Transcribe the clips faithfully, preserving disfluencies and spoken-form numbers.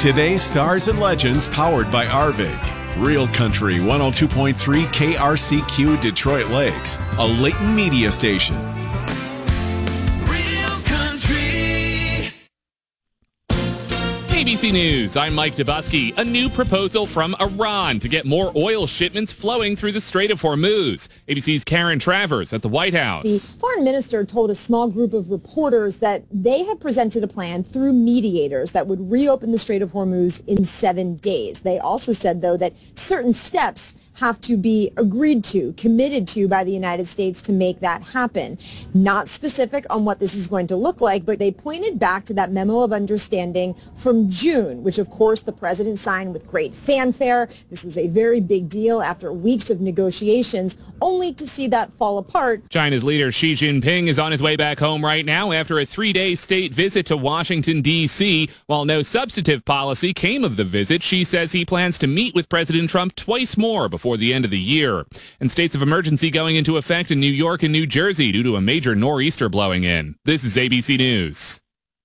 Today's Stars and Legends powered by Arvig. Real Country one oh two point three K R C Q Detroit Lakes, a Layton media station. Real Country. A B C News, I'm Mike Dubusky. A new proposal from Iran to get more oil shipments flowing through the Strait of Hormuz. A B C's Karen Travers at the White House. The foreign minister told a small group of reporters that they had presented a plan through mediators that would reopen the Strait of Hormuz in seven days. They also said, though, that certain steps have to be agreed to, committed to by the United States to make that happen. Not specific on what this is going to look like, but they pointed back to that memo of understanding from June, which of course the president signed with great fanfare. This was a very big deal after weeks of negotiations, only to see that fall apart. China's leader Xi Jinping is on his way back home right now after a three-day state visit to Washington, D C While no substantive policy came of the visit, Xi says he plans to meet with President Trump twice more before Before the end of the year. And states of emergency going into effect in New York and New Jersey due to a major nor'easter blowing in. This is A B C News.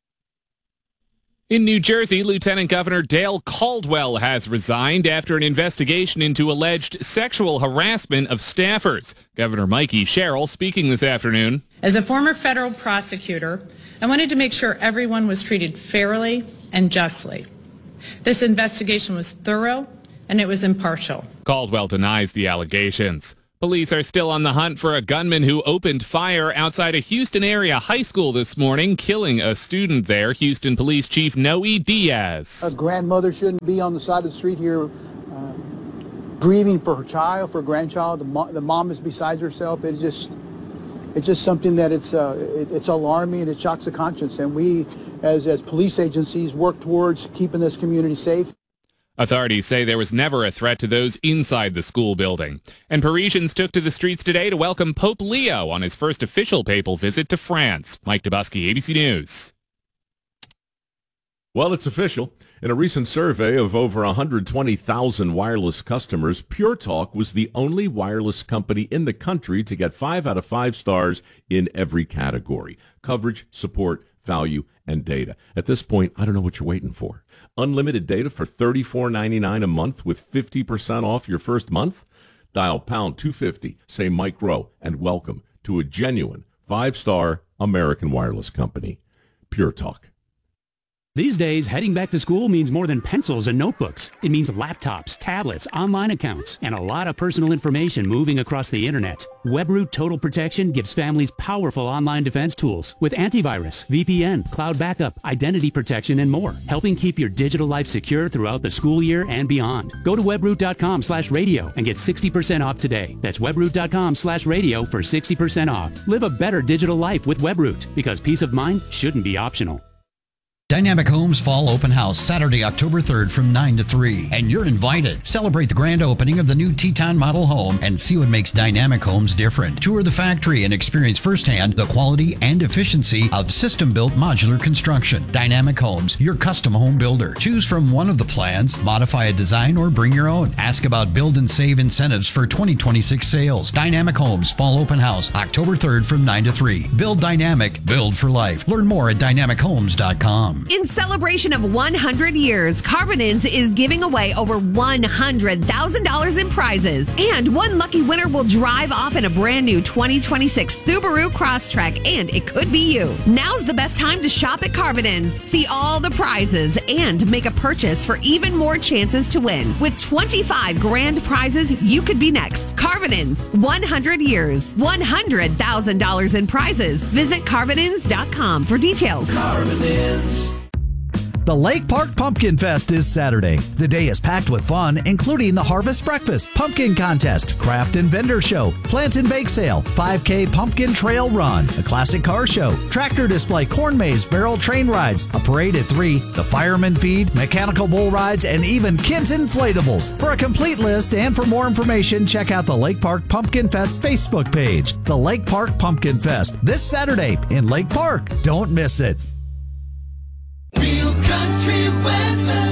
In New Jersey, Lieutenant Governor Dale Caldwell has resigned after an investigation into alleged sexual harassment of staffers. Governor Mikey Sherrill speaking this afternoon. As a former federal prosecutor, I wanted to make sure everyone was treated fairly and justly. This investigation was thorough and it was impartial. Caldwell denies the allegations. Police are still on the hunt for a gunman who opened fire outside a Houston area high school this morning, killing a student there. Houston Police Chief Noe Diaz. A grandmother shouldn't be on the side of the street here uh, grieving for her child, for her grandchild. The, mo- the mom is beside herself. It just, it's just something that it's, uh, it, it's alarming and it shocks the conscience. And we, as, as police agencies, work towards keeping this community safe. Authorities say there was never a threat to those inside the school building. And Parisians took to the streets today to welcome Pope Leo on his first official papal visit to France. Mike Dubusky, A B C News. Well, it's official. In a recent survey of over one hundred twenty thousand wireless customers, Pure Talk was the only wireless company in the country to get five out of five stars in every category: coverage, support, value, and data. At this point, I don't know what you're waiting for. Unlimited data for thirty-four ninety-nine a month with fifty percent off your first month? Dial pound two fifty, say Mike Rowe, and welcome to a genuine five-star American wireless company. Pure Talk. These days, heading back to school means more than pencils and notebooks. It means laptops, tablets, online accounts, and a lot of personal information moving across the internet. WebRoot Total Protection gives families powerful online defense tools with antivirus, V P N, cloud backup, identity protection, and more, helping keep your digital life secure throughout the school year and beyond. Go to webroot.com slash radio and get sixty percent off today. That's webroot.com slash radio for sixty percent off. Live a better digital life with WebRoot, because peace of mind shouldn't be optional. Dynamic Homes Fall Open House, Saturday, October third from nine to three. And you're invited. Celebrate the grand opening of the new Teton model home and see what makes Dynamic Homes different. Tour the factory and experience firsthand the quality and efficiency of system-built modular construction. Dynamic Homes, your custom home builder. Choose from one of the plans, modify a design, or bring your own. Ask about build and save incentives for twenty twenty-six sales. Dynamic Homes Fall Open House, October third from nine to three. Build dynamic, build for life. Learn more at dynamic homes dot com. In celebration of one hundred years, Carbonins is giving away over one hundred thousand dollars in prizes. And one lucky winner will drive off in a brand new twenty twenty-six Subaru Crosstrek, and it could be you. Now's the best time to shop at Carbonins. See all the prizes and make a purchase for even more chances to win. With twenty-five grand prizes, you could be next. Carbonins, one hundred years, one hundred thousand dollars in prizes. Visit carbonins dot com for details. Carbonins. The Lake Park Pumpkin Fest is Saturday. The day is packed with fun, including the Harvest Breakfast, Pumpkin Contest, Craft and Vendor Show, Plant and Bake Sale, five K Pumpkin Trail Run, a classic car show, tractor display, corn maze, barrel train rides, a parade at three, the fireman feed, mechanical bull rides, and even kids inflatables. For a complete list and for more information, check out the Lake Park Pumpkin Fest Facebook page. The Lake Park Pumpkin Fest, this Saturday in Lake Park. Don't miss it. Real Country weather.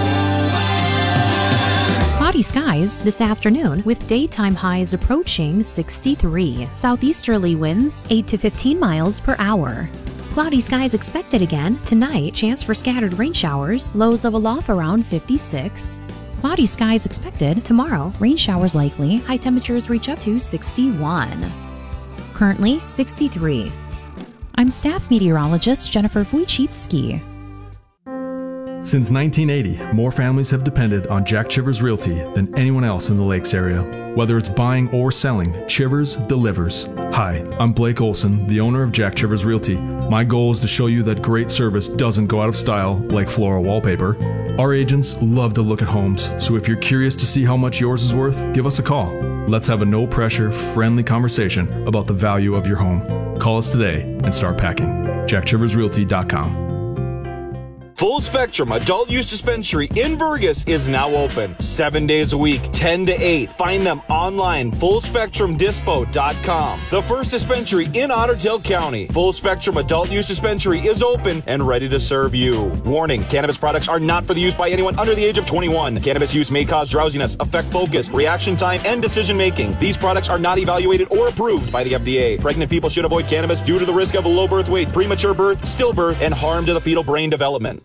Cloudy skies this afternoon with daytime highs approaching sixty-three. Southeasterly winds eight to fifteen miles per hour. Cloudy skies expected again. Tonight, chance for scattered rain showers. Lows level off around fifty-six. Cloudy skies expected. Tomorrow, rain showers likely. High temperatures reach up to sixty-one. Currently, sixty-three. I'm staff meteorologist Jennifer Wojcicki. Since nineteen eighty, more families have depended on Jack Chivers Realty than anyone else in the Lakes area. Whether it's buying or selling, Chivers delivers. Hi, I'm Blake Olson, the owner of Jack Chivers Realty. My goal is to show you that great service doesn't go out of style like floral wallpaper. Our agents love to look at homes, so if you're curious to see how much yours is worth, give us a call. Let's have a no-pressure, friendly conversation about the value of your home. Call us today and start packing. jack chivers realty dot com. Full Spectrum Adult Use Dispensary in Burgess is now open. Seven days a week, ten to eight. Find them online, full spectrum dispo dot com. The first dispensary in Otter Tail County. Full Spectrum Adult Use Dispensary is open and ready to serve you. Warning, cannabis products are not for the use by anyone under the age of twenty-one. Cannabis use may cause drowsiness, affect focus, reaction time, and decision making. These products are not evaluated or approved by the F D A. Pregnant people should avoid cannabis due to the risk of low birth weight, premature birth, stillbirth, and harm to the fetal brain development.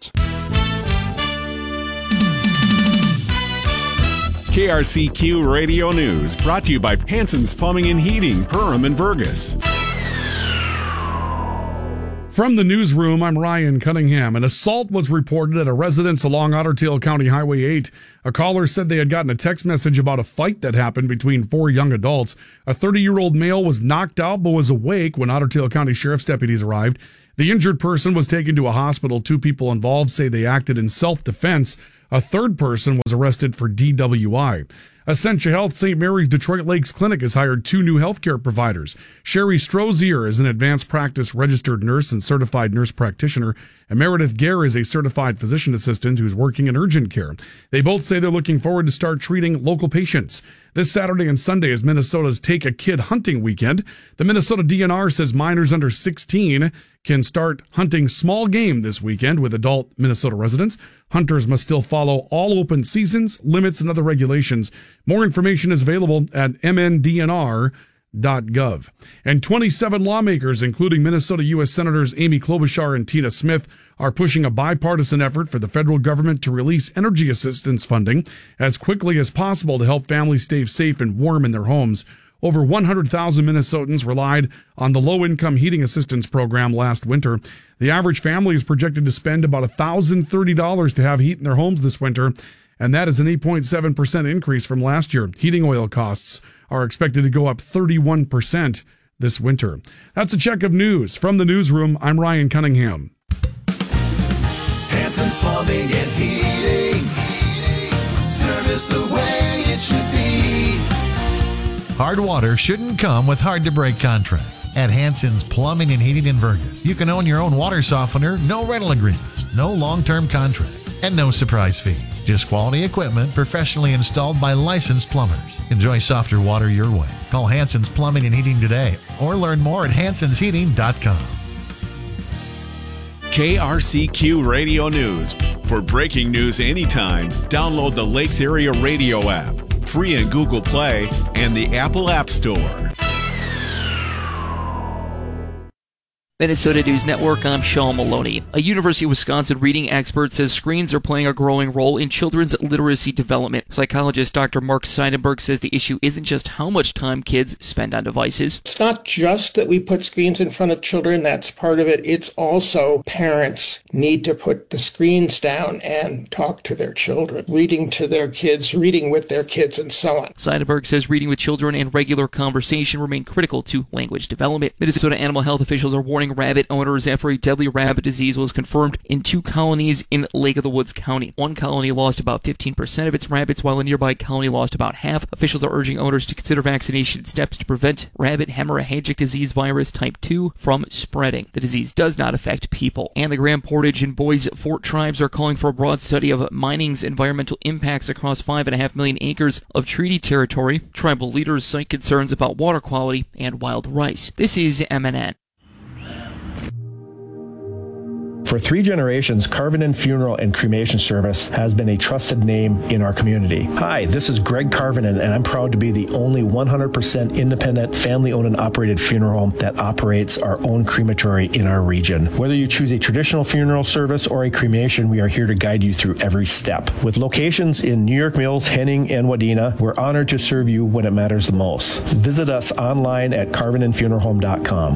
K R C Q Radio News, brought to you by Hanson's Plumbing and Heating, Perham and Burgess. From the newsroom, I'm Ryan Cunningham. An assault was reported at a residence along Otter Tail County Highway eight. A caller said they had gotten a text message about a fight that happened between four young adults. A thirty-year-old male was knocked out but was awake when Otter Tail County Sheriff's deputies arrived. The injured person was taken to a hospital. Two people involved say they acted in self-defense. A third person was arrested for D W I. Essentia Health Saint Mary's Detroit Lakes Clinic has hired two new healthcare providers. Sherry Strozier is an advanced practice registered nurse and certified nurse practitioner, and Meredith Gare is a certified physician assistant who's working in urgent care. They both say they're looking forward to start treating local patients. This Saturday and Sunday is Minnesota's Take a Kid Hunting Weekend. The Minnesota D N R says minors under sixteen can start hunting small game this weekend with adult Minnesota residents. Hunters must still follow all open seasons, limits, and other regulations. More information is available at m n d n r dot gov. And twenty-seven lawmakers, including Minnesota U S Senators Amy Klobuchar and Tina Smith, are pushing a bipartisan effort for the federal government to release energy assistance funding as quickly as possible to help families stay safe and warm in their homes. Over one hundred thousand Minnesotans relied on the low-income heating assistance program last winter. The average family is projected to spend about one thousand thirty dollars to have heat in their homes this winter, and that is an eight point seven percent increase from last year. Heating oil costs are expected to go up thirty-one percent this winter. That's a check of news. From the newsroom, I'm Ryan Cunningham. Hanson's Plumbing and Heating. Service the way it should be. Hard water shouldn't come with hard-to-break contracts. At Hanson's Plumbing and Heating in Burgess, you can own your own water softener, no rental agreements, no long-term contracts, and no surprise fees. Just quality equipment professionally installed by licensed plumbers. Enjoy softer water your way. Call Hanson's Plumbing and Heating today or learn more at hansons heating dot com. K R C Q Radio News. For breaking news anytime, download the Lakes Area Radio app, free in Google Play and the Apple App Store. Minnesota News Network, I'm Sean Maloney. A University of Wisconsin reading expert says screens are playing a growing role in children's literacy development. Psychologist Doctor Mark Seidenberg says the issue isn't just how much time kids spend on devices. It's not just that we put screens in front of children, that's part of it. It's also parents need to put the screens down and talk to their children, reading to their kids, reading with their kids, and so on. Seidenberg says reading with children and regular conversation remain critical to language development. Minnesota animal health officials are warning rabbit owners after a deadly rabbit disease was confirmed in two colonies in Lake of the Woods County. One colony lost about fifteen percent of its rabbits, while a nearby colony lost about half. Officials are urging owners to consider vaccination steps to prevent rabbit hemorrhagic disease virus type two from spreading. The disease does not affect people. And the Grand Portage and Boys Fort tribes are calling for a broad study of mining's environmental impacts across five and a half million acres of treaty territory. Tribal leaders cite concerns about water quality and wild rice. This is M N N. For three generations, Carvenin Funeral and Cremation Service has been a trusted name in our community. Hi, this is Greg Carvenin, and I'm proud to be the only one hundred percent independent, family-owned and operated funeral home that operates our own crematory in our region. Whether you choose a traditional funeral service or a cremation, we are here to guide you through every step. With locations in New York Mills, Henning, and Wadena, we're honored to serve you when it matters the most. Visit us online at carvenin funeral home dot com.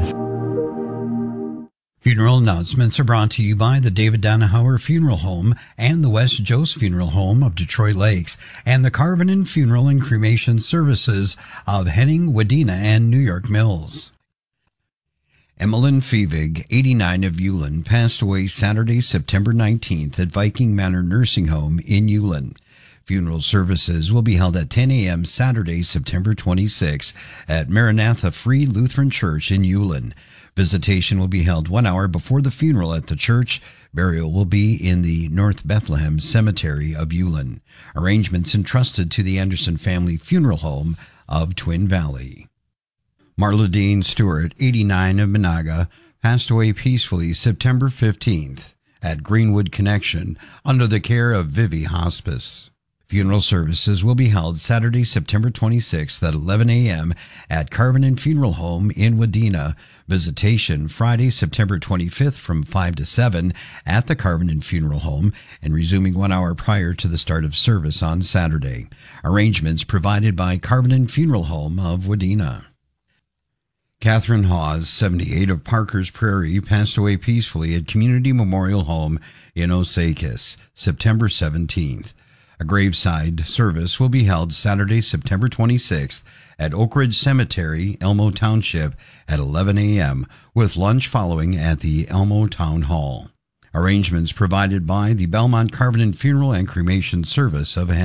Funeral announcements are brought to you by the David Donahauer Funeral Home and the West Jost Funeral Home of Detroit Lakes and the Carvenin Funeral and Cremation Services of Henning, Wadena, and New York Mills. Emmeline Fevig, eighty-nine, of Ulen, passed away Saturday, September nineteenth at Viking Manor Nursing Home in Ulen. Funeral services will be held at ten a.m. Saturday, September twenty-sixth at Maranatha Free Lutheran Church in Ulen. Visitation will be held one hour before the funeral at the church. Burial will be in the North Bethlehem Cemetery of Ulen. Arrangements entrusted to the Anderson Family Funeral Home of Twin Valley. Marla Dean Stewart, eighty-nine, of Menahga, passed away peacefully September fifteenth at Greenwood Connection under the care of Vivi Hospice. Funeral services will be held Saturday, September twenty-sixth at eleven a.m. at Carvenin Funeral Home in Wadena. Visitation Friday, September twenty-fifth from five to seven at the Carvenin Funeral Home and resuming one hour prior to the start of service on Saturday. Arrangements provided by Carvenin Funeral Home of Wadena. Catherine Hawes, seventy-eight, of Parker's Prairie, passed away peacefully at Community Memorial Home in Osakis, September seventeenth. A graveside service will be held Saturday, September twenty-sixth at Oak Ridge Cemetery, Elmo Township at eleven a.m. with lunch following at the Elmo Town Hall. Arrangements provided by the Belmont Carvenin Funeral and Cremation Service of